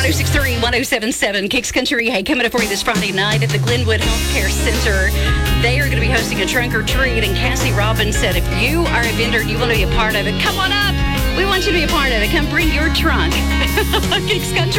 106.3, 107.7, Kicks Country. Hey, coming up for you this Friday night at the Glenwood Healthcare Center. They are going to be hosting a trunk or treat, and Cassie Robbins said if you are a vendor and you want to be a part of it, come on up. We want you to be a part of it. Come bring your trunk. Kicks Country.